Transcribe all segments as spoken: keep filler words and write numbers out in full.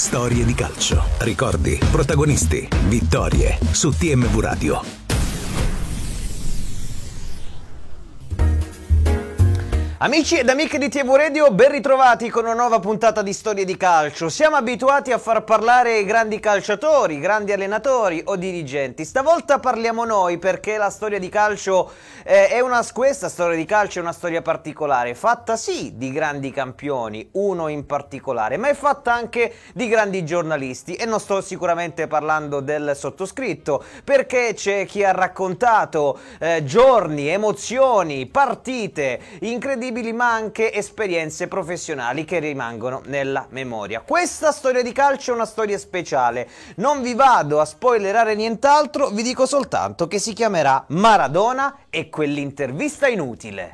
Storie di calcio, ricordi, protagonisti, vittorie su T M V Radio. Amici ed amiche di T M V Radio, ben ritrovati con una nuova puntata di Storie di Calcio. Siamo abituati a far parlare i grandi calciatori, grandi allenatori o dirigenti. Stavolta parliamo noi perché la storia di calcio eh, è una questa storia di calcio è una storia particolare, fatta sì di grandi campioni, uno in particolare, ma è fatta anche di grandi giornalisti e non sto sicuramente parlando del sottoscritto, perché c'è chi ha raccontato eh, giorni, emozioni, partite incredibili, ma anche esperienze professionali che rimangono nella memoria. Questa storia di calcio è una storia speciale. Non vi vado a spoilerare nient'altro, vi dico soltanto che si chiamerà Maradona e quell'intervista inutile.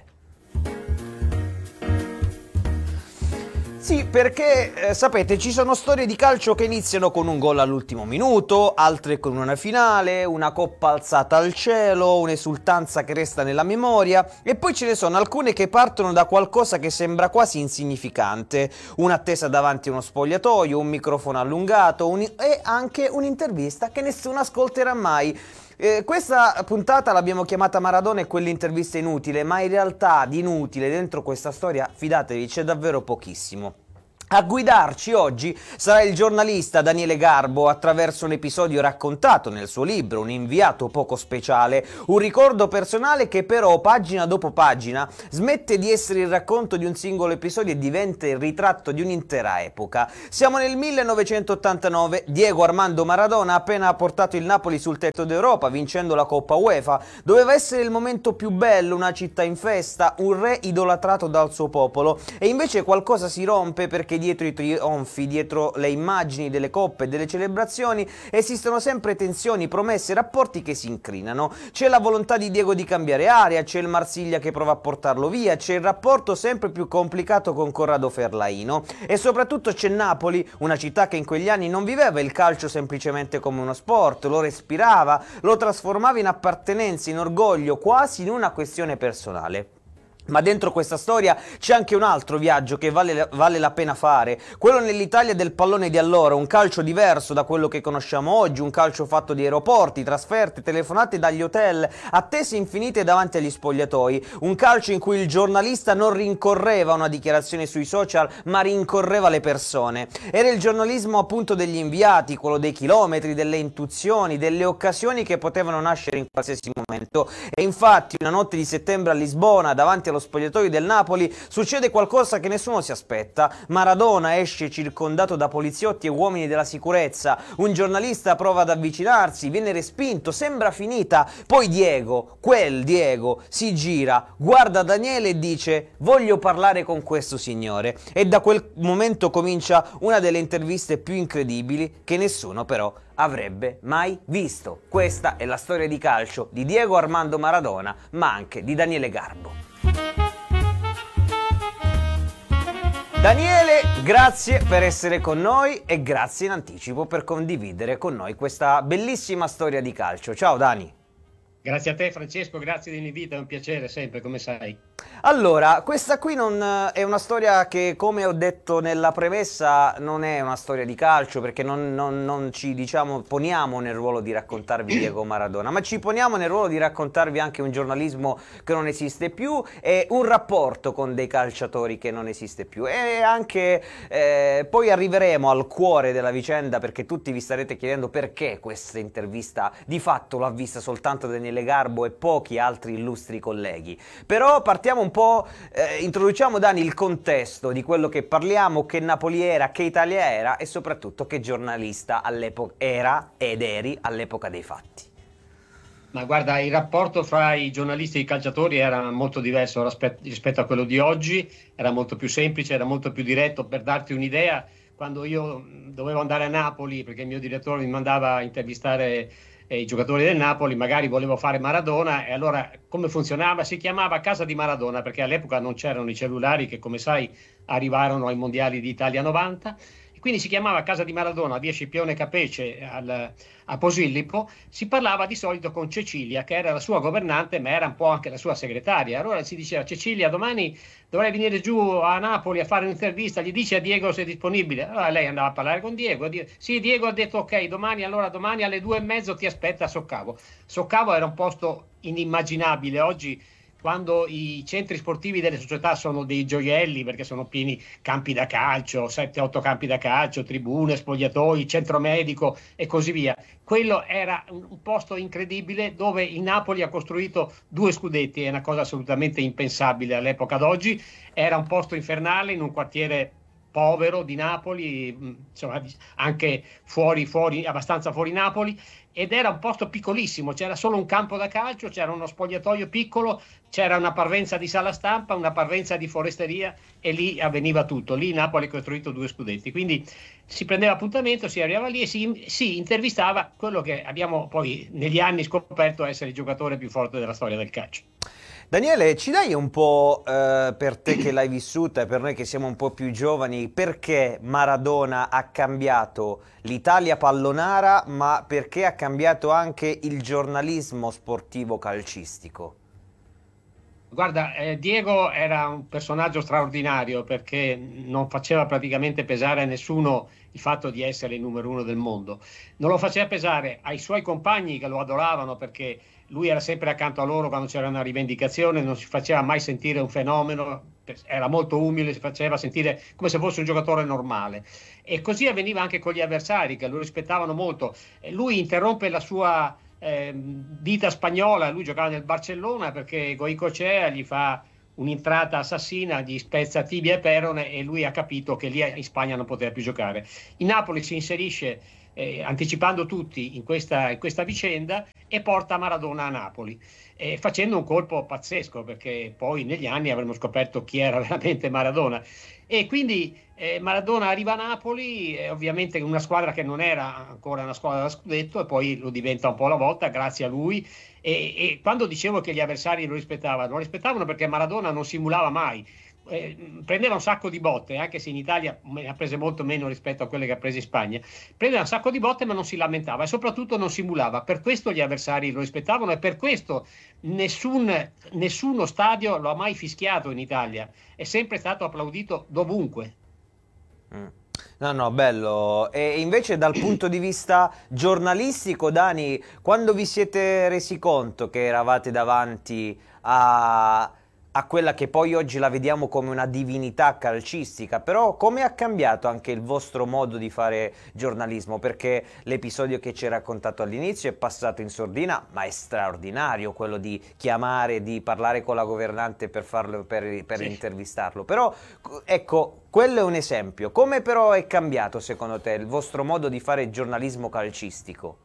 Sì, perché eh, sapete, ci sono storie di calcio che iniziano con un gol all'ultimo minuto, altre con una finale, una coppa alzata al cielo, un'esultanza che resta nella memoria, e poi ce ne sono alcune che partono da qualcosa che sembra quasi insignificante, un'attesa davanti a uno spogliatoio, un microfono allungato un... e anche un'intervista che nessuno ascolterà mai. Eh, questa puntata l'abbiamo chiamata Maradona e quell'intervista inutile, ma in realtà di inutile dentro questa storia, fidatevi, c'è davvero pochissimo. A guidarci oggi sarà il giornalista Daniele Garbo attraverso un episodio raccontato nel suo libro, un inviato poco speciale, un ricordo personale che però pagina dopo pagina smette di essere il racconto di un singolo episodio e diventa il ritratto di un'intera epoca. Siamo nel millenovecentottantanove, Diego Armando Maradona ha appena portato il Napoli sul tetto d'Europa vincendo la Coppa UEFA. Doveva essere il momento più bello, una città in festa, un re idolatrato dal suo popolo, e invece qualcosa si rompe perché dietro i trionfi, dietro le immagini delle coppe e delle celebrazioni esistono sempre tensioni, promesse, rapporti che si incrinano. C'è la volontà di Diego di cambiare aria, c'è il Marsiglia che prova a portarlo via, c'è il rapporto sempre più complicato con Corrado Ferlaino e soprattutto c'è Napoli, una città che in quegli anni non viveva il calcio semplicemente come uno sport, lo respirava, lo trasformava in appartenenza, in orgoglio, quasi in una questione personale. Ma dentro questa storia c'è anche un altro viaggio che vale, vale la pena fare, quello nell'Italia del pallone di allora, un calcio diverso da quello che conosciamo oggi, un calcio fatto di aeroporti, trasferte, telefonate dagli hotel, attese infinite davanti agli spogliatoi, un calcio in cui il giornalista non rincorreva una dichiarazione sui social, ma rincorreva le persone. Era il giornalismo appunto degli inviati, quello dei chilometri, delle intuizioni, delle occasioni che potevano nascere in qualsiasi momento. E infatti una notte di settembre a Lisbona, davanti allo spogliatoio del Napoli, succede qualcosa che nessuno si aspetta. Maradona esce circondato da poliziotti e uomini della sicurezza, un giornalista prova ad avvicinarsi, viene respinto, sembra finita, poi Diego, quel Diego, si gira, guarda Daniele e dice: voglio parlare con questo signore, e da quel momento comincia una delle interviste più incredibili che nessuno però avrebbe mai visto. Questa è la storia di calcio di Diego Armando Maradona, ma anche di Daniele Garbo. Daniele, grazie per essere con noi e grazie in anticipo per condividere con noi questa bellissima storia di calcio. Ciao Dani. Grazie a te Francesco, grazie dell'invito, è un piacere sempre, come sai. Allora, questa qui non è una storia che, come ho detto nella premessa, non è una storia di calcio, perché non, non, non ci, diciamo, poniamo nel ruolo di raccontarvi Diego Maradona, ma ci poniamo nel ruolo di raccontarvi anche un giornalismo che non esiste più e un rapporto con dei calciatori che non esiste più. E anche eh, poi arriveremo al cuore della vicenda, perché tutti vi starete chiedendo perché questa intervista di fatto l'ha vista soltanto Daniele Garbo e pochi altri illustri colleghi. Però partiamo un po', eh, introduciamo Dani il contesto di quello che parliamo, che Napoli era, che Italia era e soprattutto che giornalista all'epoca era ed eri all'epoca dei fatti. Ma guarda, il rapporto fra i giornalisti e i calciatori era molto diverso rispetto a quello di oggi, era molto più semplice, era molto più diretto. Per darti un'idea, quando io dovevo andare a Napoli, perché il mio direttore mi mandava a intervistare i giocatori del Napoli, magari volevo fare Maradona, e allora come funzionava? Si chiamava Casa di Maradona, perché all'epoca non c'erano i cellulari che, come sai, arrivarono ai mondiali di Italia novanta, e quindi si chiamava Casa di Maradona, via Scipione Capece al, a Posillipo. Si parlava di solito con Cecilia, che era la sua governante, ma era un po' anche la sua segretaria. Allora si diceva: Cecilia, domani dovrei venire giù a Napoli a fare un'intervista, gli dici a Diego se è disponibile. Allora lei andava a parlare con Diego, sì, Diego ha detto ok, domani, allora domani alle due e mezzo ti aspetta a Soccavo. Soccavo era un posto inimmaginabile. Oggi, quando i centri sportivi delle società sono dei gioielli, perché sono pieni campi da calcio, sette otto campi da calcio, tribune, spogliatoi, centro medico e così via, quello era un posto incredibile, dove il Napoli ha costruito due scudetti. È una cosa assolutamente impensabile all'epoca d'oggi. Era un posto infernale in un quartiere povero di Napoli, insomma anche fuori, fuori, abbastanza fuori Napoli, ed era un posto piccolissimo, c'era solo un campo da calcio, c'era uno spogliatoio piccolo, c'era una parvenza di sala stampa, una parvenza di foresteria, e lì avveniva tutto. Lì Napoli ha costruito due scudetti, quindi si prendeva appuntamento, si arrivava lì e si, si intervistava quello che abbiamo poi negli anni scoperto essere il giocatore più forte della storia del calcio. Daniele, ci dai un po', eh, per te che l'hai vissuta e per noi che siamo un po' più giovani, perché Maradona ha cambiato l'Italia pallonara, ma perché ha cambiato anche il giornalismo sportivo calcistico? Guarda, eh, Diego era un personaggio straordinario, perché non faceva praticamente pesare a nessuno il fatto di essere il numero uno del mondo. Non lo faceva pesare ai suoi compagni, che lo adoravano, perché lui era sempre accanto a loro quando c'era una rivendicazione, non si faceva mai sentire un fenomeno, era molto umile, si faceva sentire come se fosse un giocatore normale. E così avveniva anche con gli avversari, che lo rispettavano molto. E lui interrompe la sua eh, vita spagnola, lui giocava nel Barcellona perché Goicoechea gli fa un'entrata assassina, gli spezza tibia e perone, e lui ha capito che lì in Spagna non poteva più giocare. In Napoli si inserisce Eh, anticipando tutti in questa, in questa vicenda, e porta Maradona a Napoli, eh, facendo un colpo pazzesco, perché poi negli anni avremo scoperto chi era veramente Maradona. E quindi eh, Maradona arriva a Napoli, eh, ovviamente una squadra che non era ancora una squadra da scudetto, e poi lo diventa un po' alla volta grazie a lui. E, e quando dicevo che gli avversari lo rispettavano, lo rispettavano perché Maradona non simulava mai. Eh, prendeva un sacco di botte, anche se in Italia ne ha prese molto meno rispetto a quelle che ha preso in Spagna. Prendeva un sacco di botte, ma non si lamentava e soprattutto non simulava. Per questo gli avversari lo rispettavano, e per questo nessun, nessuno stadio lo ha mai fischiato in Italia. È sempre stato applaudito dovunque. Mm. No, no, bello. E invece dal punto di vista giornalistico, Dani, quando vi siete resi conto che eravate davanti a... a quella che poi oggi la vediamo come una divinità calcistica, però come ha cambiato anche il vostro modo di fare giornalismo? Perché l'episodio che ci hai raccontato all'inizio è passato in sordina, ma è straordinario quello di chiamare, di parlare con la governante per, farlo, per, per sì. intervistarlo. Però, ecco, quello è un esempio. Come però è cambiato, secondo te, il vostro modo di fare giornalismo calcistico?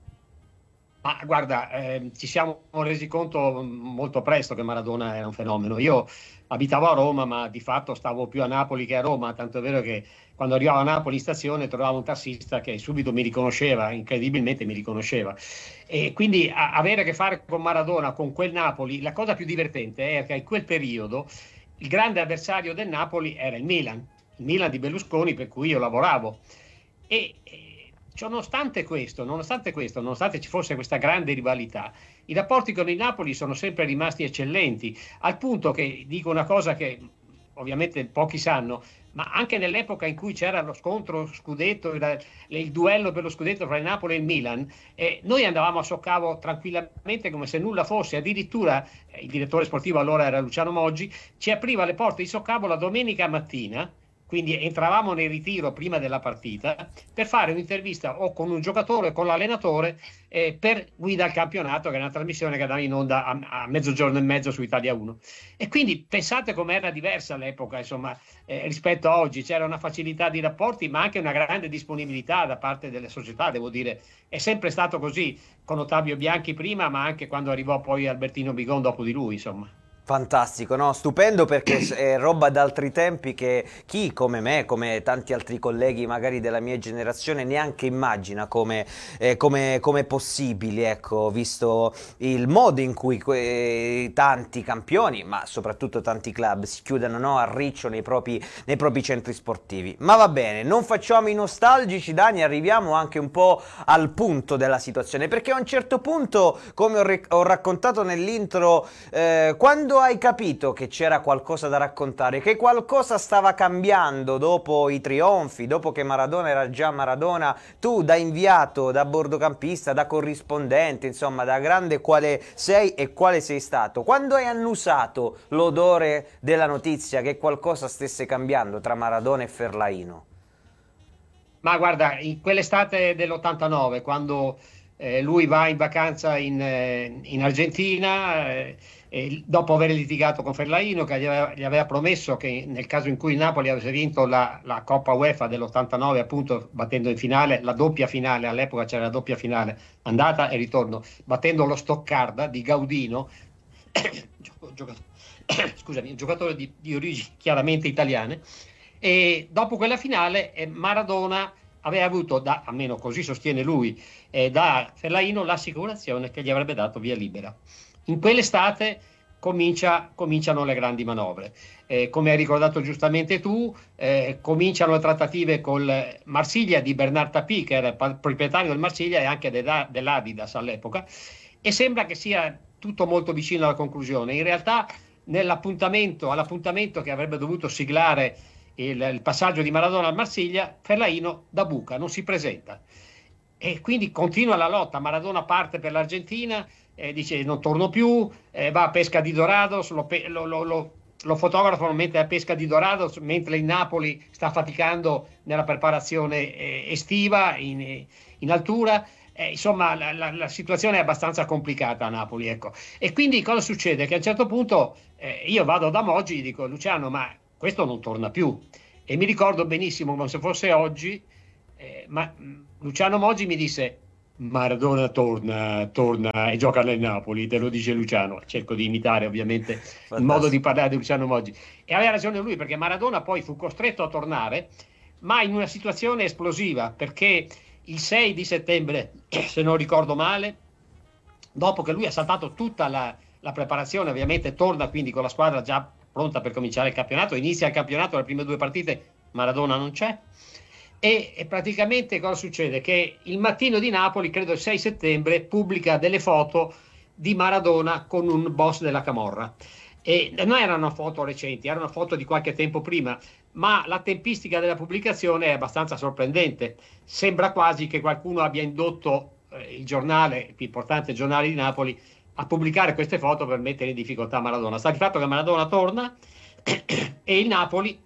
Ma guarda, eh, ci siamo resi conto molto presto che Maradona era un fenomeno. Io abitavo a Roma, ma di fatto stavo più a Napoli che a Roma, tanto è vero che quando arrivavo a Napoli in stazione trovavo un tassista che subito mi riconosceva, incredibilmente mi riconosceva. E quindi a- avere a che fare con Maradona, con quel Napoli, la cosa più divertente è che in quel periodo il grande avversario del Napoli era il Milan, il Milan di Berlusconi, per cui io lavoravo. E, e Nonostante questo, nonostante questo, nonostante ci fosse questa grande rivalità, i rapporti con il Napoli sono sempre rimasti eccellenti, al punto che, dico una cosa che ovviamente pochi sanno, ma anche nell'epoca in cui c'era lo scontro scudetto, il, il duello per lo scudetto fra il Napoli e il Milan, eh, noi andavamo a Soccavo tranquillamente come se nulla fosse. Addirittura eh, il direttore sportivo allora era Luciano Moggi, ci apriva le porte di Soccavo la domenica mattina, quindi entravamo nel ritiro prima della partita, per fare un'intervista o con un giocatore o con l'allenatore eh, per Guida al campionato, che è una trasmissione che andava in onda a, a mezzogiorno e mezzo su Italia uno. E quindi pensate com'era diversa all'epoca, insomma, eh, rispetto a oggi. C'era una facilità di rapporti, ma anche una grande disponibilità da parte delle società, devo dire. È sempre stato così, con Ottavio Bianchi prima, ma anche quando arrivò poi Albertino Bigon dopo di lui, insomma. Fantastico, no? Stupendo, perché è roba d'altri tempi che chi come me, come tanti altri colleghi magari della mia generazione, neanche immagina come, eh, come, come possibili, ecco, visto il modo in cui que- tanti campioni, ma soprattutto tanti club, si chiudono, no, a riccio nei propri, nei propri centri sportivi. Ma va bene, non facciamo i nostalgici, Dani, arriviamo anche un po' al punto della situazione, perché a un certo punto, come ho, ric- ho raccontato nell'intro, eh, quando hai capito che c'era qualcosa da raccontare, che qualcosa stava cambiando dopo i trionfi, dopo che Maradona era già Maradona, tu da inviato, da bordocampista, da corrispondente, insomma, da grande quale sei e quale sei stato, quando hai annusato l'odore della notizia che qualcosa stesse cambiando tra Maradona e Ferlaino? Ma guarda, in quell'estate dell'ottantanove, quando eh, lui va in vacanza in, eh, in Argentina, eh, e dopo aver litigato con Ferlaino, che gli aveva, gli aveva promesso che nel caso in cui il Napoli avesse vinto la, la Coppa UEFA dell'ottantanove, appunto battendo in finale, la doppia finale, all'epoca c'era la doppia finale, andata e ritorno, battendo lo Stoccarda di Gaudino, gioco- gioca- scusami, un giocatore di, di origini chiaramente italiane. E dopo quella finale eh, Maradona aveva avuto, da, almeno così sostiene lui, eh, da Fellaino l'assicurazione che gli avrebbe dato via libera. In quell'estate comincia, cominciano le grandi manovre. Eh, come hai ricordato giustamente tu, eh, cominciano le trattative col Marsiglia di Bernard Tapie, che era il proprietario del Marsiglia e anche de, dell'Adidas all'epoca, e sembra che sia tutto molto vicino alla conclusione. In realtà nell'appuntamento, all'appuntamento che avrebbe dovuto siglare il, il passaggio di Maradona al Marsiglia, Fellaino da buca, non si presenta. E quindi continua la lotta. Maradona parte per l'Argentina, eh, dice non torno più, eh, va a pesca di Dorados, lo, lo, lo, lo, lo fotografano mentre è a pesca di Dorados, mentre il Napoli sta faticando nella preparazione eh, estiva in, in altura. Eh, insomma, la, la, la situazione è abbastanza complicata a Napoli, ecco. E quindi cosa succede? Che a un certo punto eh, io vado da Moggi e dico: Luciano, ma questo non torna più. E mi ricordo benissimo, come se fosse oggi, eh, ma Luciano Moggi mi disse: Maradona torna, torna e gioca nel Napoli, te lo dice Luciano. Cerco di imitare ovviamente il modo di Fantastico. parlare di Luciano Moggi. E aveva ragione lui, perché Maradona poi fu costretto a tornare, ma in una situazione esplosiva, perché il sei di settembre, se non ricordo male, dopo che lui ha saltato tutta la, la preparazione, ovviamente torna quindi con la squadra già pronta per cominciare il campionato, inizia il campionato, le prime due partite Maradona non c'è, e, e praticamente cosa succede? Che il Mattino di Napoli, credo il sei settembre, pubblica delle foto di Maradona con un boss della Camorra. E non erano foto recenti, erano foto di qualche tempo prima, ma la tempistica della pubblicazione è abbastanza sorprendente. Sembra quasi che qualcuno abbia indotto eh, il giornale, il più importante giornale di Napoli, a pubblicare queste foto per mettere in difficoltà Maradona. Sta di fatto che Maradona torna e il Napoli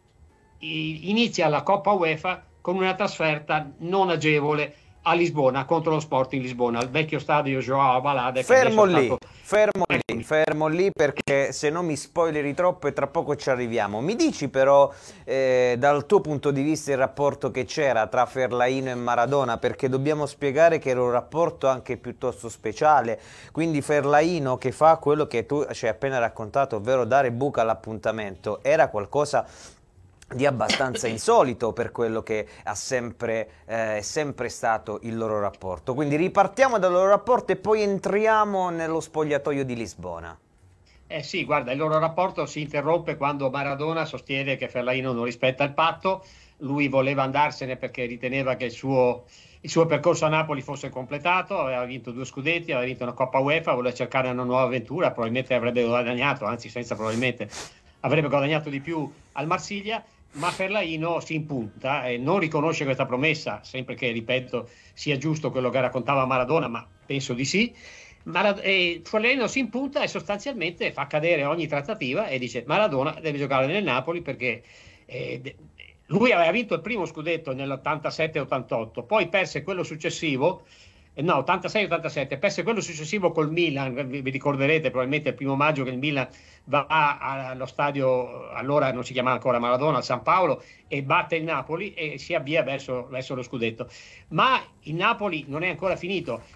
inizia la Coppa UEFA con una trasferta non agevole a Lisbona contro lo Sporting Lisbona, al vecchio stadio João Balade. Fermo lì, stato... fermo lì, fermo lì, perché se no mi spoileri troppo e tra poco ci arriviamo. Mi dici però eh, dal tuo punto di vista il rapporto che c'era tra Ferlaino e Maradona, perché dobbiamo spiegare che era un rapporto anche piuttosto speciale, quindi Ferlaino che fa quello che tu ci hai appena raccontato, ovvero dare buca all'appuntamento, era qualcosa di abbastanza insolito per quello che ha sempre, eh, è sempre stato il loro rapporto. Quindi ripartiamo dal loro rapporto e poi entriamo nello spogliatoio di Lisbona. Eh sì, guarda, il loro rapporto si interrompe quando Maradona sostiene che Fellaino non rispetta il patto. Lui voleva andarsene perché riteneva che il suo, il suo percorso a Napoli fosse completato, aveva vinto due scudetti, aveva vinto una Coppa UEFA, voleva cercare una nuova avventura, probabilmente avrebbe guadagnato, anzi senza probabilmente, avrebbe guadagnato di più al Marsiglia. Ma Fellaino si impunta e non riconosce questa promessa, sempre che, ripeto, sia giusto quello che raccontava Maradona, ma penso di sì. Marad- e Fellaino si impunta e sostanzialmente fa cadere ogni trattativa e dice: Maradona deve giocare nel Napoli perché eh, de- lui aveva vinto il primo scudetto nell'ottantasette ottantotto, poi perse quello successivo, eh, no, ottantasei ottantasette, perse quello successivo col Milan. Vi, vi ricorderete probabilmente il primo maggio che il Milan va allo stadio, allora non si chiamava ancora Maradona, al San Paolo, e batte il Napoli e si avvia verso, verso lo scudetto. Ma il Napoli non è ancora finito.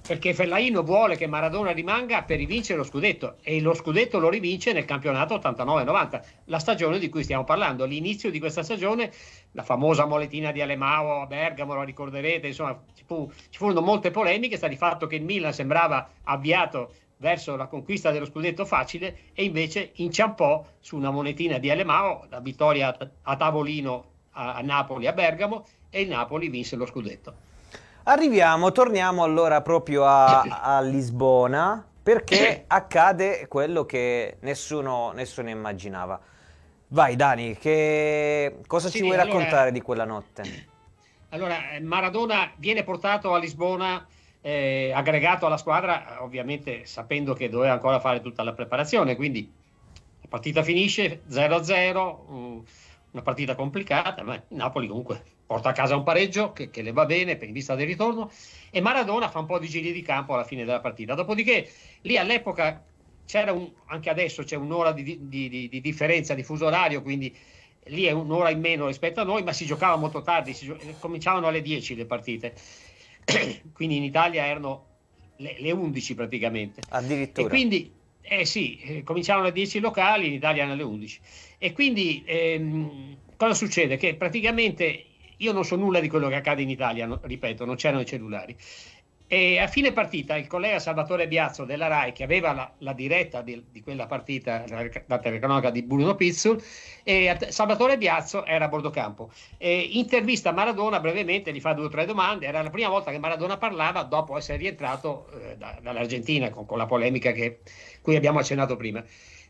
perché Fellaino vuole che Maradona rimanga per rivincere lo scudetto, e lo scudetto lo rivince nel campionato ottantanove novanta, la stagione di cui stiamo parlando, l'inizio di questa stagione, la famosa moletina di Alemao a Bergamo, lo ricorderete, insomma ci, fu, ci furono molte polemiche, sta di fatto che il Milan sembrava avviato verso la conquista dello scudetto facile e invece inciampò su una monetina di Alemao, la vittoria a tavolino a, a Napoli, a Bergamo, e il Napoli vinse lo scudetto. Arriviamo, torniamo allora proprio a, a Lisbona, perché accade quello che nessuno, nessuno immaginava. Vai Dani, che cosa Sì, ci vuoi allora, raccontare di quella notte? Allora, Maradona viene portato a Lisbona, eh, aggregato alla squadra, ovviamente sapendo che doveva ancora fare tutta la preparazione, quindi la partita finisce zero a zero, um, una partita complicata, ma il Napoli comunque porta a casa un pareggio che, che le va bene per in vista del ritorno, e Maradona fa un po' di giri di campo alla fine della partita. Dopodiché lì all'epoca c'era un, anche adesso c'è un'ora di, di, di, di differenza di fuso orario, quindi lì è un'ora in meno rispetto a noi, ma si giocava molto tardi, si gio- cominciavano alle dieci le partite, quindi in Italia erano le, le undici praticamente. Addirittura. E quindi, eh sì, eh, cominciavano alle dieci locali, in Italia erano alle undici. E quindi ehm, cosa succede? Che praticamente io non so nulla di quello che accade in Italia, no, ripeto, non c'erano i cellulari. E a fine partita il collega Salvatore Biazzo della RAI, che aveva la, la diretta di, di quella partita, la, la telecronaca di Bruno Pizzul, e Salvatore Biazzo era a bordo campo. E intervista Maradona brevemente, gli fa due o tre domande. Era la prima volta che Maradona parlava dopo essere rientrato eh, da, dall'Argentina, con, con la polemica che, cui abbiamo accennato prima.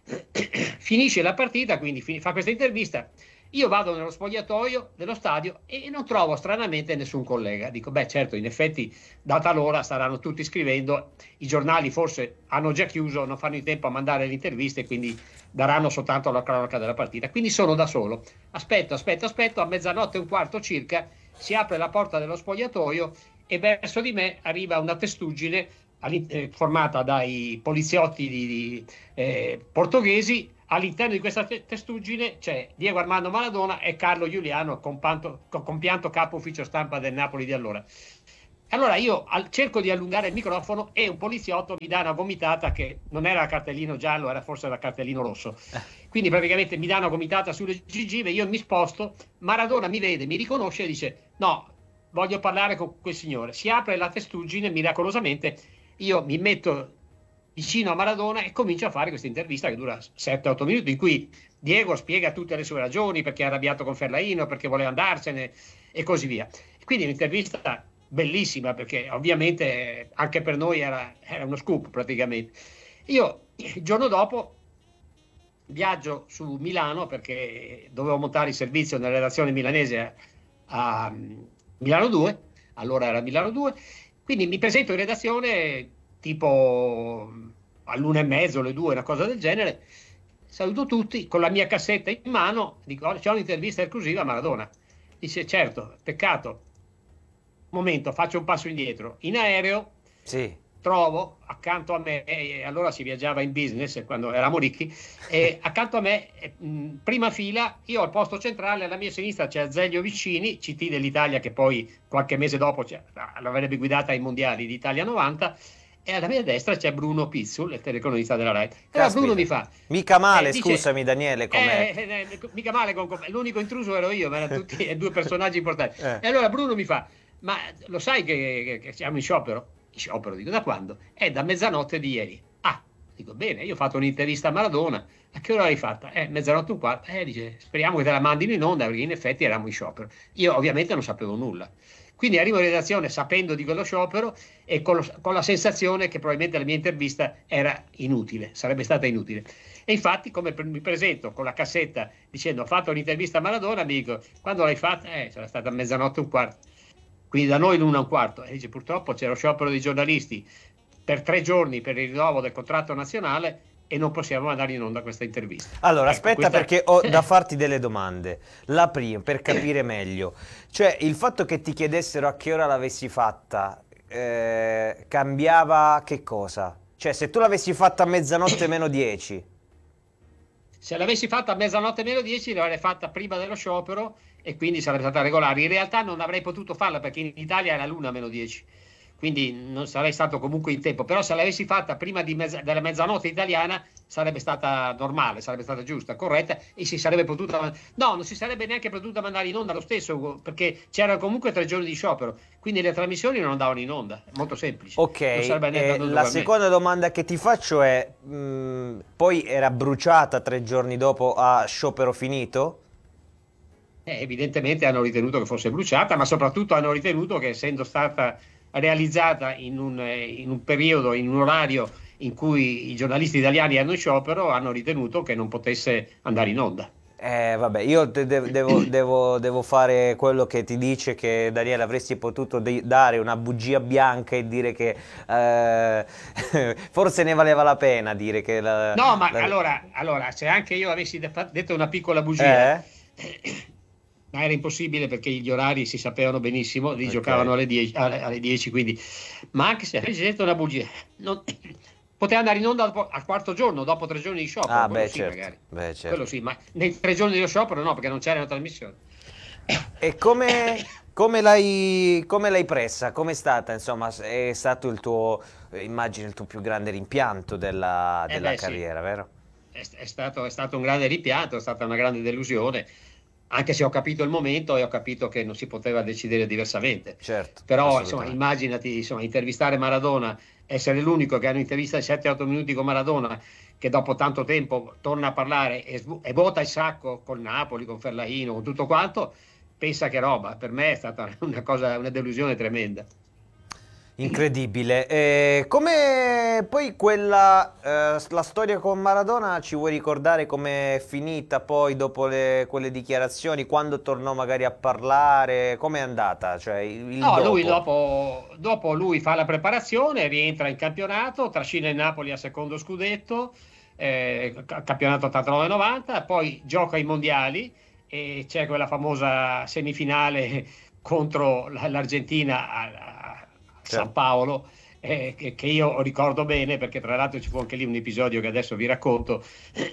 Finisce la partita, quindi fin- fa questa intervista. Io vado nello spogliatoio dello stadio e non trovo stranamente nessun collega. Dico, beh, certo, in effetti, data l'ora, staranno tutti scrivendo. I giornali forse hanno già chiuso, non fanno in tempo a mandare le interviste, quindi daranno soltanto la cronaca della partita. Quindi sono da solo. Aspetto, aspetto, aspetto. A mezzanotte e un quarto circa si apre la porta dello spogliatoio e verso di me arriva una testuggine eh, formata dai poliziotti di, di, eh, portoghesi. All'interno di questa testuggine c'è Diego Armando Maradona e Carlo Giuliano, compianto, compianto capo ufficio stampa del Napoli di allora. Allora io al, cerco di allungare il microfono e un poliziotto mi dà una gomitata che non era cartellino giallo, era forse da cartellino rosso. Quindi praticamente mi dà una gomitata sulle gengive, io mi sposto, Maradona mi vede, mi riconosce e dice no, voglio parlare con quel signore. Si apre la testuggine miracolosamente, io mi metto vicino a Maradona e comincia a fare questa intervista che dura sette otto minuti, in cui Diego spiega tutte le sue ragioni, perché è arrabbiato con Fellaino, perché voleva andarsene e così via. Quindi un'intervista bellissima, perché ovviamente anche per noi era, era uno scoop praticamente. Io il giorno dopo viaggio su Milano perché dovevo montare il servizio nella redazione milanese a Milano due, allora era Milano due, quindi mi presento in redazione tipo all'una e mezzo, alle due, una cosa del genere. Saluto tutti con la mia cassetta in mano, dico c'è un'intervista esclusiva a Maradona. Dice certo, peccato. Momento, faccio un passo indietro. In aereo Sì. trovo accanto a me, e allora si viaggiava in business quando eravamo ricchi, e accanto a me, mh, prima fila, io al posto centrale, alla mia sinistra c'è Azeglio Vicini, C T dell'Italia, che poi qualche mese dopo l'avrebbe guidata ai mondiali d'Italia novanta, e alla mia destra c'è Bruno Pizzul, il telecronista della RAI. E allora Bruno mi fa mica male, eh, dice, scusami Daniele, com'è? Eh, eh, eh, mica male, con, l'unico intruso ero io, ma erano tutti e due personaggi importanti. Eh. E allora Bruno mi fa, ma lo sai che, che, che siamo in sciopero? In sciopero, dico, da quando? È da mezzanotte di ieri. Ah, dico, bene, io ho fatto un'intervista a Maradona. A che ora l'hai fatta? Eh, mezzanotte e un quarto. Eh, dice, speriamo che te la mandino in onda, perché in effetti eravamo in sciopero. Io ovviamente non sapevo nulla. Quindi arrivo in redazione sapendo di quello sciopero e con, lo, con la sensazione che probabilmente la mia intervista era inutile, sarebbe stata inutile. E infatti, come mi presento con la cassetta dicendo ho fatto un'intervista a Maradona, mi dico, quando l'hai fatta? Eh, sarà stata a mezzanotte e un quarto. Quindi da noi l'una e un quarto. E dice, purtroppo c'era lo sciopero dei giornalisti per tre giorni per il rinnovo del contratto nazionale e non possiamo andare in onda questa intervista. Allora, ecco, aspetta, questa... perché ho da farti delle domande. La prima, per capire meglio, cioè il fatto che ti chiedessero a che ora l'avessi fatta, eh, cambiava che cosa? Cioè, se tu l'avessi fatta a mezzanotte meno dieci... Se l'avessi fatta a mezzanotte meno dieci, l'avrei fatta prima dello sciopero e quindi sarebbe stata regolare. In realtà non avrei potuto farla perché in Italia era l'una meno dieci. quindi non sarei stato comunque in tempo, però se l'avessi fatta prima di mezza, della mezzanotte italiana sarebbe stata normale, sarebbe stata giusta, corretta, e si sarebbe potuta, no, non si sarebbe neanche potuta mandare in onda lo stesso, perché c'erano comunque tre giorni di sciopero, quindi le trasmissioni non andavano in onda, è molto semplice. Ok, eh, la seconda domanda che ti faccio è, mh, poi era bruciata tre giorni dopo a sciopero finito? Eh, evidentemente hanno ritenuto che fosse bruciata, ma soprattutto hanno ritenuto che, essendo stata realizzata in un, in un periodo, in un orario in cui i giornalisti italiani hanno sciopero, hanno ritenuto che non potesse andare in onda. Eh, vabbè, io de- de- devo, devo- devo fare quello che ti dice, che Daniele avresti potuto de- dare una bugia bianca e dire che eh, forse ne valeva la pena dire che la, No, ma la- allora, allora, se anche io avessi de- detto una piccola bugia, Eh? ma era impossibile perché gli orari si sapevano benissimo, li Ok. giocavano alle dieci, alle, alle dieci, quindi, ma anche se avessi detto una bugia, non- poteva andare in onda dopo- al quarto giorno, dopo tre giorni di sciopero, Ah, quello beh, sì, certo. magari. Beh, certo. Quello sì, ma nei tre giorni di sciopero no, perché non c'era una trasmissione. E come, come l'hai, come l'hai presa? Com'è stata? Insomma, è stato il tuo, eh, immagino, il tuo più grande rimpianto della, Eh della beh, sì. carriera, vero? È, è stato, è stato un grande rimpianto, è stata una grande delusione, anche se ho capito il momento e ho capito che non si poteva decidere diversamente. Certo, Però, insomma, assolutamente. immaginati, insomma, intervistare Maradona, essere l'unico che hanno intervista di sette otto minuti con Maradona, che dopo tanto tempo torna a parlare e, svu- e vuota il sacco con Napoli, con Ferlaino, con tutto quanto, pensa che roba. Per me è stata una cosa, una delusione tremenda. Incredibile. E come poi quella, eh, la storia con Maradona, ci vuoi ricordare com'è finita poi dopo le- quelle dichiarazioni, quando tornò magari a parlare, com'è andata? Cioè il, il No, lui dopo. dopo, dopo lui fa la preparazione, rientra in campionato, trascina il Napoli al secondo scudetto, eh, ca- campionato ottantanove novanta, poi gioca i mondiali e c'è quella famosa semifinale contro l- l'Argentina a, a San Certo. Paolo, eh, che, che io ricordo bene perché tra l'altro ci fu anche lì un episodio che adesso vi racconto.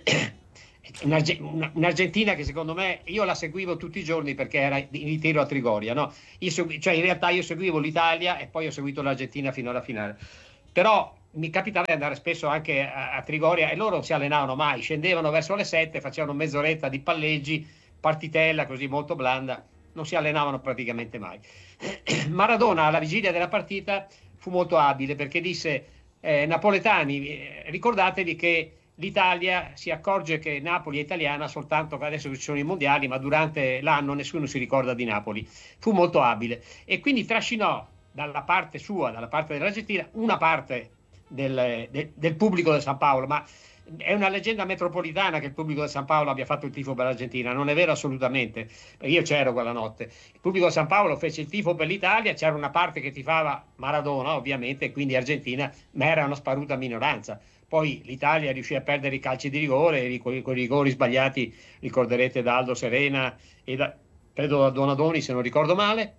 Un'Arge- una- Un'Argentina che secondo me io la seguivo tutti i giorni perché era in ritiro a Trigoria, no? Io segui- cioè in realtà io seguivo l'Italia e poi ho seguito l'Argentina fino alla finale, però mi capitava di andare spesso anche a, a Trigoria e loro non si allenavano mai, scendevano verso le sette, facevano mezz'oretta di palleggi, partitella così molto blanda, non si allenavano praticamente mai. Maradona alla vigilia della partita fu molto abile perché disse, eh, napoletani, eh, ricordatevi che l'Italia si accorge che Napoli è italiana soltanto che adesso ci sono i mondiali, ma durante l'anno nessuno si ricorda di Napoli. Fu molto abile e quindi trascinò dalla parte sua, dalla parte dell'Argentina, una parte del, de, del pubblico del San Paolo, ma è una leggenda metropolitana che il pubblico del San Paolo abbia fatto il tifo per l'Argentina, non è vero assolutamente, perché io c'ero quella notte. Il pubblico del San Paolo fece il tifo per l'Italia, c'era una parte che tifava Maradona ovviamente, e quindi Argentina, ma era una sparuta minoranza. Poi l'Italia riuscì a perdere i calci di rigore, con i rigori sbagliati, ricorderete da Aldo Serena e da, credo da Donadoni se non ricordo male,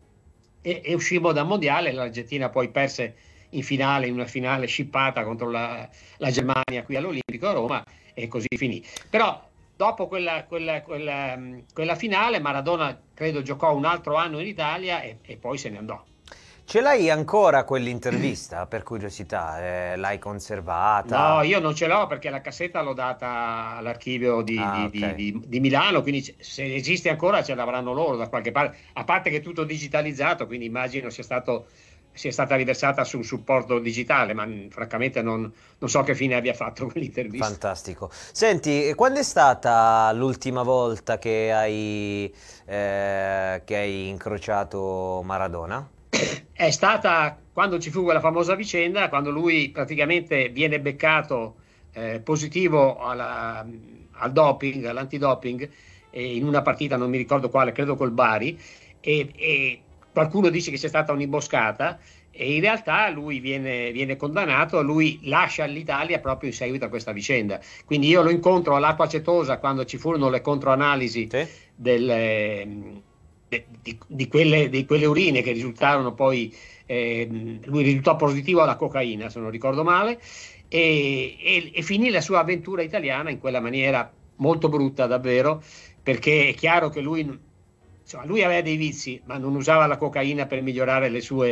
e, e uscimmo dal mondiale. L'Argentina poi perse in finale, in una finale scippata contro la, la Germania qui all'Olimpico a Roma, e così finì. Però dopo quella, quella, quella, quella finale Maradona credo giocò un altro anno in Italia e, e poi se ne andò. Ce l'hai ancora quell'intervista, per curiosità? Eh, l'hai conservata? No, io non ce l'ho perché la cassetta l'ho data all'archivio di, Ah, di- ok. di- di- di Milano, quindi c- se esiste ancora ce l'avranno loro da qualche parte, a parte che è tutto digitalizzato, quindi immagino sia stato, sia stata riversata su un supporto digitale, ma mh, francamente non, non so che fine abbia fatto quell'intervista. Fantastico. Senti, quando è stata l'ultima volta che hai, eh, che hai incrociato Maradona? È stata quando ci fu quella famosa vicenda, quando lui praticamente viene beccato eh, positivo alla- al doping, all'antidoping, eh, in una partita, non mi ricordo quale, credo col Bari, e, e qualcuno dice che c'è stata un'imboscata, e in realtà lui viene, viene condannato, lui lascia l'Italia proprio in seguito a questa vicenda. Quindi io lo incontro all'acqua acetosa quando ci furono le controanalisi Sì? del, ehm, de- di, di quelle, di quelle urine che risultarono poi, ehm, lui risultò positivo alla cocaina, se non ricordo male, e, e- e finì la sua avventura italiana in quella maniera molto brutta davvero, perché è chiaro che lui, insomma, lui aveva dei vizi, ma non usava la cocaina per migliorare le sue,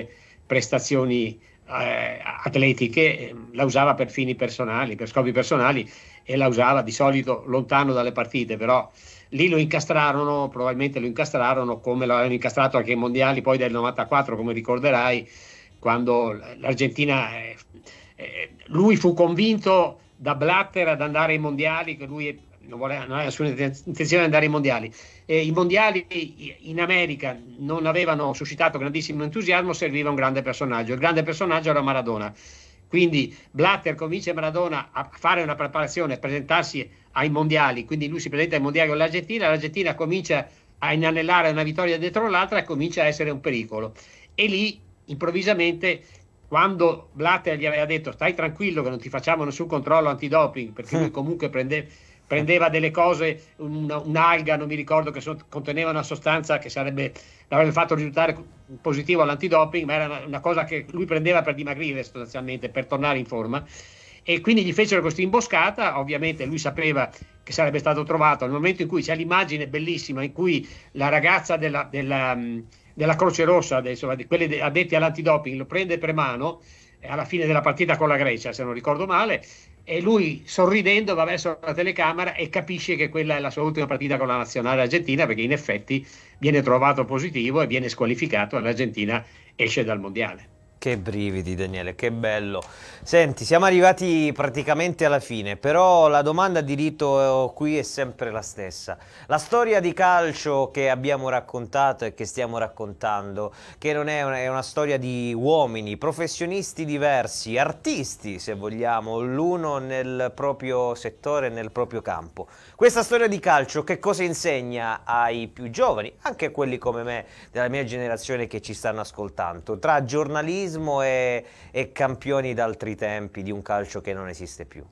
prestazioni eh, atletiche, eh, la usava per fini personali, per scopi personali, e la usava di solito lontano dalle partite, però lì lo incastrarono, probabilmente lo incastrarono come lo avevano incastrato anche ai mondiali poi del novantaquattro, come ricorderai, quando l'Argentina, eh, eh, lui fu convinto da Blatter ad andare ai mondiali, che lui non, voleva, non aveva nessuna intenzione di andare ai mondiali. E i mondiali in America non avevano suscitato grandissimo entusiasmo, serviva un grande personaggio. Il grande personaggio era Maradona. Quindi Blatter convince Maradona a fare una preparazione, a presentarsi ai mondiali, quindi lui si presenta ai mondiali con l'Argentina, l'Argentina comincia a inanellare una vittoria dietro l'altra e comincia a essere un pericolo. E lì improvvisamente, quando Blatter gli aveva detto stai tranquillo che non ti facciamo nessun controllo antidoping, perché lui comunque prende, prendeva delle cose, un, un'alga, non mi ricordo, che so, conteneva una sostanza che sarebbe l'avrebbe fatto risultare positivo all'antidoping, ma era una, una cosa che lui prendeva per dimagrire sostanzialmente, per tornare in forma, e quindi gli fecero questa imboscata. Ovviamente lui sapeva che sarebbe stato trovato nel momento in cui c'è l'immagine bellissima in cui la ragazza della, della, della Croce Rossa, insomma, di quelli addetti all'antidoping, lo prende per mano alla fine della partita con la Grecia, se non ricordo male, e lui sorridendo va verso la telecamera e capisce che quella è la sua ultima partita con la nazionale argentina, perché in effetti viene trovato positivo e viene squalificato e l'Argentina esce dal mondiale. Che brividi, Daniele, che bello. Senti, siamo arrivati praticamente alla fine, però la domanda di rito qui è sempre la stessa. La storia di calcio che abbiamo raccontato e che stiamo raccontando, che non è una, è una storia di uomini, professionisti diversi, artisti se vogliamo, l'uno nel proprio settore, nel proprio campo. Questa storia di calcio che cosa insegna ai più giovani, anche quelli come me, della mia generazione che ci stanno ascoltando, tra giornalismo E, e campioni d'altri tempi di un calcio che non esiste più?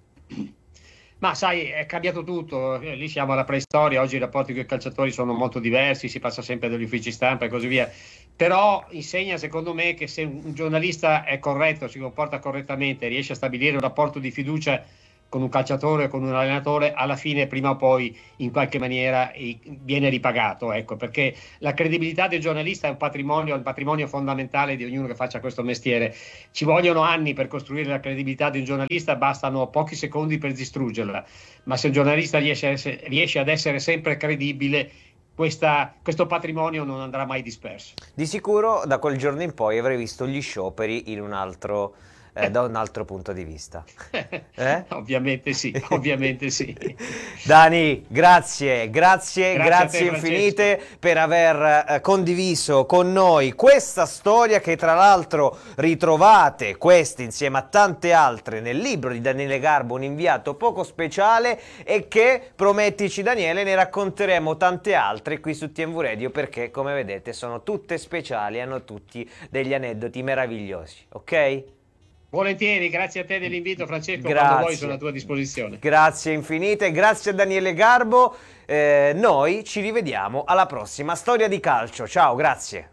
Ma sai, è cambiato tutto, lì siamo alla preistoria, oggi i rapporti con i calciatori sono molto diversi, si passa sempre dagli uffici stampa e così via, però insegna secondo me che se un giornalista è corretto, si comporta correttamente, riesce a stabilire un rapporto di fiducia con un calciatore o con un allenatore, alla fine prima o poi in qualche maniera viene ripagato, ecco, perché la credibilità del giornalista è un patrimonio, un patrimonio fondamentale di ognuno che faccia questo mestiere. Ci vogliono anni per costruire la credibilità di un giornalista, bastano pochi secondi per distruggerla, ma se un giornalista riesce, a essere, riesce ad essere sempre credibile, Questa, questo patrimonio non andrà mai disperso. Di sicuro da quel giorno in poi avrei visto gli scioperi in un altro Eh, da un altro punto di vista. Eh? Ovviamente sì, ovviamente sì. Dani, grazie, grazie, grazie, grazie te, infinite Francesco, per aver eh, condiviso con noi questa storia che tra l'altro ritrovate, queste insieme a tante altre, nel libro di Daniele Garbo, Un inviato poco speciale, e che, promettici Daniele, ne racconteremo tante altre qui su T M V Radio, perché come vedete sono tutte speciali, hanno tutti degli aneddoti meravigliosi, ok? Volentieri, grazie a te dell'invito, Francesco, grazie. Quando vuoi sono a tua disposizione. Grazie infinite, grazie a Daniele Garbo, eh, noi ci rivediamo alla prossima Storia di Calcio, ciao, grazie.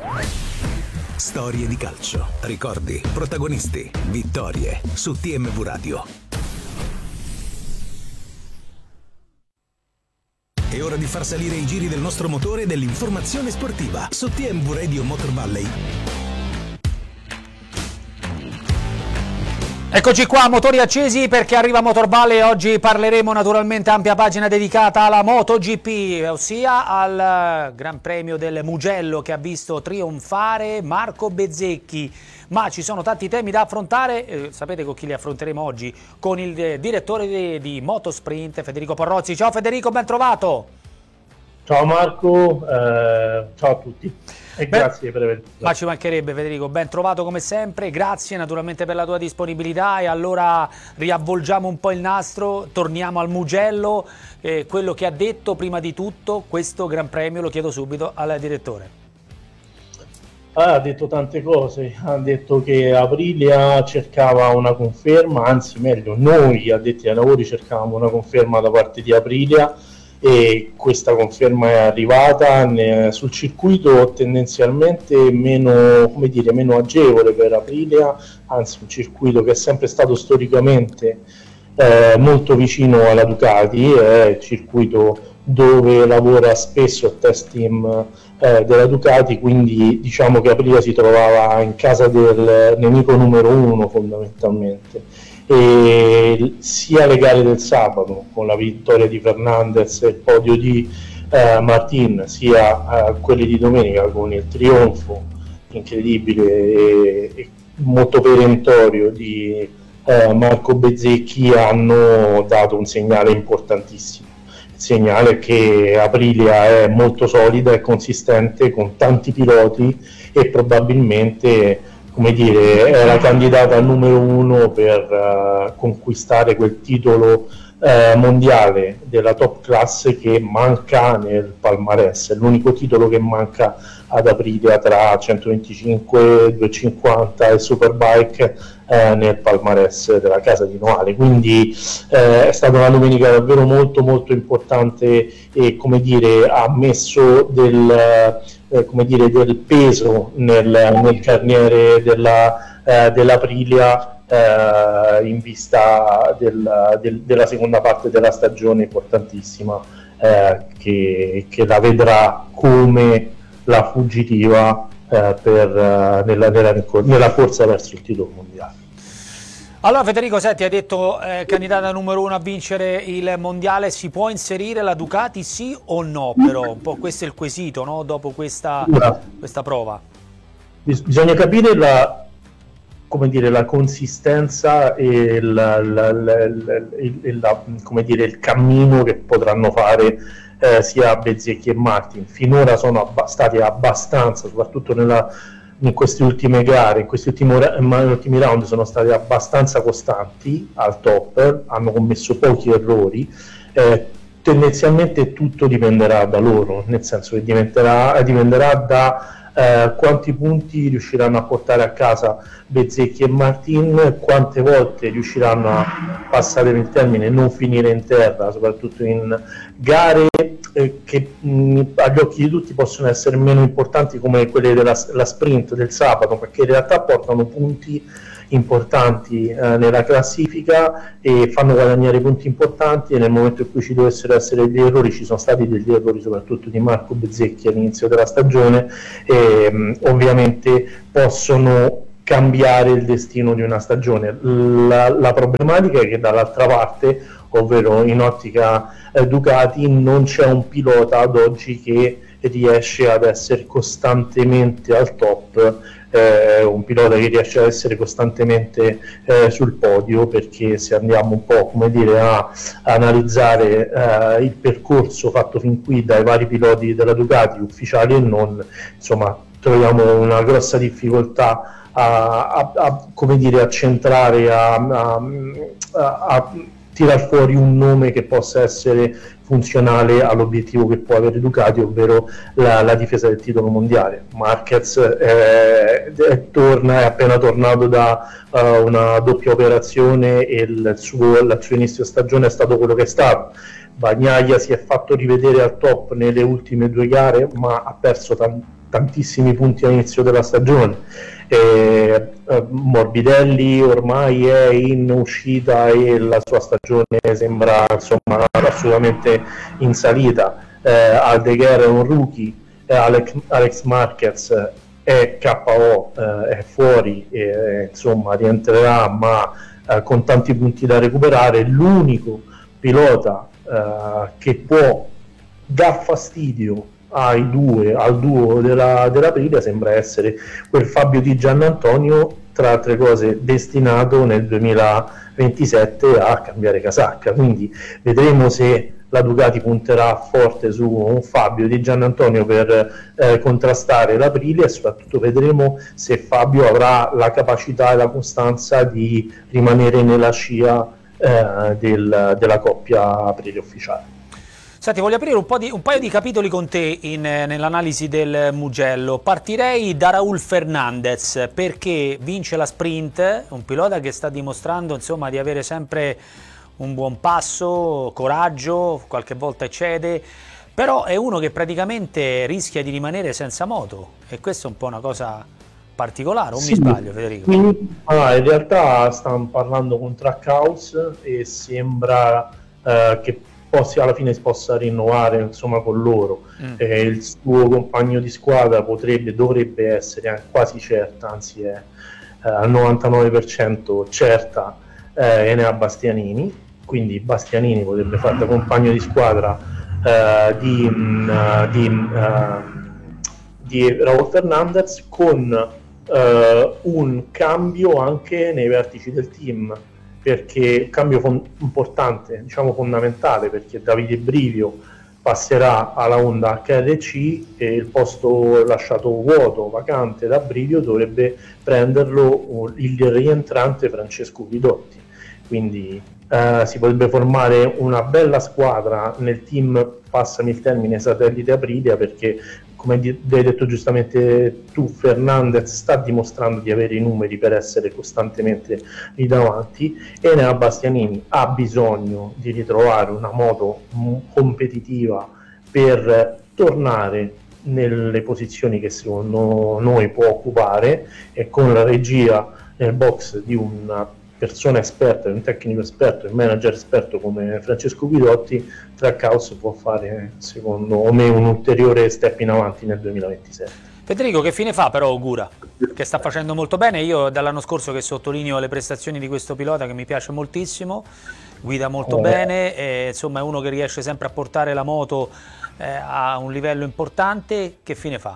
Storie di calcio, ricordi, protagonisti, vittorie su T M V Radio. È ora di far salire i giri del nostro motore dell'informazione sportiva su T M V Radio Motor Valley. Eccoci qua, motori accesi perché arriva Motor Valley e oggi parleremo naturalmente ampia pagina dedicata alla MotoGP, ossia al Gran Premio del Mugello che ha visto trionfare Marco Bezzecchi. Ma ci sono tanti temi da affrontare, eh, sapete con chi li affronteremo oggi? Con il eh, direttore di, di Motosprint, Federico Porrozzi. Ciao Federico, ben trovato! Ciao Marco, eh, ciao a tutti. E Beh, grazie per aver... Ma ci mancherebbe Federico, ben trovato come sempre, grazie naturalmente per la tua disponibilità e allora riavvolgiamo un po' il nastro, torniamo al Mugello, eh, quello che ha detto prima di tutto questo Gran Premio, lo chiedo subito al direttore. Ah, ha detto tante cose, ha detto che Aprilia cercava una conferma, anzi meglio noi addetti ai lavori cercavamo una conferma da parte di Aprilia, e questa conferma è arrivata ne, sul circuito tendenzialmente meno, come dire, meno agevole per Aprilia, anzi un circuito che è sempre stato storicamente eh, molto vicino alla Ducati, è il circuito dove lavora spesso il test team eh, della Ducati, quindi diciamo che Aprilia si trovava in casa del nemico numero uno fondamentalmente. E sia le gare del sabato con la vittoria di Fernandez e il podio di eh, Martin, sia eh, quelli di domenica con il trionfo incredibile e, e molto perentorio di eh, Marco Bezzecchi hanno dato un segnale importantissimo. Il segnale che Aprilia è molto solida e consistente con tanti piloti e probabilmente, come dire, è la candidata numero uno per uh, conquistare quel titolo uh, mondiale della top class che manca nel palmarès. È l'unico titolo che manca ad Aprilia tra centoventicinque, duecentocinquanta e Superbike uh, nel palmarès della casa di Noale. Quindi uh, è stata una domenica davvero molto molto importante e, come dire, ha messo del... Uh, Eh, come dire, del peso nel, nel carniere della, eh, dell'Aprilia eh, in vista del, del, della seconda parte della stagione importantissima eh, che, che la vedrà come la fuggitiva eh, per, eh, nella, nella, nella corsa verso il titolo mondiale. Allora Federico, senti, hai detto eh, candidata numero uno a vincere il mondiale, si può inserire la Ducati sì o no? Però un po' questo è il quesito, no? Dopo questa, questa prova. Bisogna capire la, come dire, la consistenza e la, la, la, la, la, come dire, il cammino che potranno fare eh, sia Bezzecchi e Martin. Finora sono abba- stati abbastanza, soprattutto nella in queste ultime gare, in questi ultimi, ultimi round sono stati abbastanza costanti al top, hanno commesso pochi errori, eh, tendenzialmente tutto dipenderà da loro, nel senso che dipenderà, dipenderà da eh, quanti punti riusciranno a portare a casa Bezzecchi e Martin, quante volte riusciranno a, passare il termine, non finire in terra, soprattutto in gare eh, che mh, agli occhi di tutti possono essere meno importanti come quelle della la sprint del sabato, perché in realtà portano punti importanti eh, nella classifica e fanno guadagnare punti importanti, e nel momento in cui ci dovessero essere degli errori, ci sono stati degli errori soprattutto di Marco Bezzecchi all'inizio della stagione, e mh, ovviamente possono cambiare il destino di una stagione. La, la problematica è che dall'altra parte, ovvero in ottica eh, Ducati, non c'è un pilota ad oggi che riesce ad essere costantemente al top, eh, un pilota che riesce ad essere costantemente eh, sul podio, perché se andiamo un po', come dire, a, a analizzare eh, il percorso fatto fin qui dai vari piloti della Ducati, ufficiali e non, insomma troviamo una grossa difficoltà a, a, a come dire, a centrare, a, a, a tirar fuori un nome che possa essere funzionale all'obiettivo che può avere Ducati, ovvero la, la difesa del titolo mondiale. Marquez è, è, torna, è appena tornato da uh, una doppia operazione e il suo, il suo inizio stagione è stato quello che è stato. Bagnaia si è fatto rivedere al top nelle ultime due gare, ma ha perso tan- tantissimi punti all'inizio della stagione. Eh, eh, Morbidelli ormai è in uscita e la sua stagione sembra, insomma, assolutamente in salita. eh, Aldeguer è un rookie, eh, Alex, Alex Marquez è K O, eh, è fuori, eh, insomma rientrerà, ma eh, con tanti punti da recuperare. L'unico pilota eh, che può dar fastidio ai due, al duo della, dell'Aprilia sembra essere quel Fabio Di Giannantonio, tra altre cose destinato nel duemilaventisette a cambiare casacca, quindi vedremo se la Ducati punterà forte su un Fabio Di Giannantonio per eh, contrastare l'Aprilia, e soprattutto vedremo se Fabio avrà la capacità e la costanza di rimanere nella scia eh, del, della coppia Aprilia ufficiale. Senti, voglio aprire un, po di, un paio di capitoli con te in, nell'analisi del Mugello. Partirei da Raúl Fernández, perché vince la sprint, un pilota che sta dimostrando, insomma, di avere sempre un buon passo, coraggio, qualche volta eccede, però è uno che praticamente rischia di rimanere senza moto, e questa è un po' una cosa particolare, o sì, mi sbaglio, Federico? Ah, in realtà stanno parlando con Trackhouse e sembra uh, che possa, alla fine si possa rinnovare insomma con loro. Mm. Eh, il suo compagno di squadra potrebbe, dovrebbe essere quasi certa, anzi è eh, al novantanove per cento certa, eh, Enea Bastianini, quindi Bastianini potrebbe fare da compagno di squadra eh, di, mh, di, uh, di Raúl Fernández, con uh, un cambio anche nei vertici del team, perché cambio fon- importante, diciamo fondamentale, perché Davide Brivio passerà alla Honda H R C e il posto lasciato vuoto, vacante da Brivio, dovrebbe prenderlo il rientrante Francesco Guidotti. Quindi eh, si potrebbe formare una bella squadra nel team, passami il termine, satellite Aprilia, perché come hai detto giustamente tu, Fernandez sta dimostrando di avere i numeri per essere costantemente lì davanti, e Enea Bastianini ha bisogno di ritrovare una moto competitiva per tornare nelle posizioni che secondo noi può occupare, e con la regia nel box di una persona esperta, un tecnico esperto, un manager esperto come Francesco Guidotti, Trackhouse può fare secondo me un ulteriore step in avanti nel duemilaventisette. Federico, che fine fa però Ogura, che sta facendo molto bene? Io dall'anno scorso che sottolineo le prestazioni di questo pilota, che mi piace moltissimo, guida molto eh. bene, e, insomma è uno che riesce sempre a portare la moto eh, a un livello importante. Che fine fa?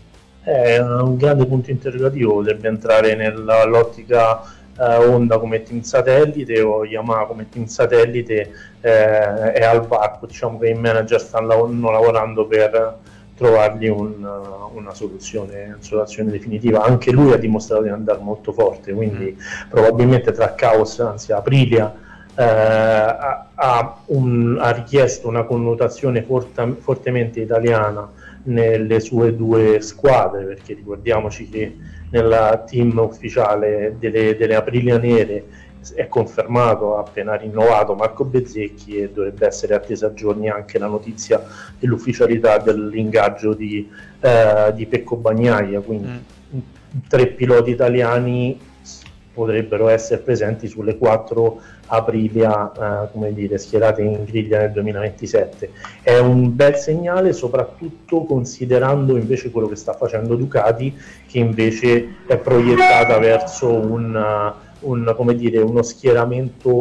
È un grande punto interrogativo, potrebbe entrare nell'ottica Uh, Honda come team satellite o Yamaha come team satellite, eh, è al varco, diciamo che i manager stanno lav- lavorando per trovargli un, uh, una soluzione, una soluzione definitiva. Anche lui ha dimostrato di andare molto forte, quindi mm. probabilmente Trackhouse, anzi Aprilia, eh, ha, ha, un, ha richiesto una connotazione forta, fortemente italiana nelle sue due squadre, perché ricordiamoci che nella team ufficiale delle, delle Aprilia Nere è confermato, ha appena rinnovato Marco Bezzecchi, e dovrebbe essere attesa a giorni anche la notizia dell'ufficialità dell'ingaggio di, eh, di Pecco Bagnaia, quindi mm. tre piloti italiani potrebbero essere presenti sulle quattro Aprilia, eh, come dire, schierate in griglia nel duemilaventisette. È un bel segnale, soprattutto considerando invece quello che sta facendo Ducati, che invece è proiettata verso un, un, come dire, uno schieramento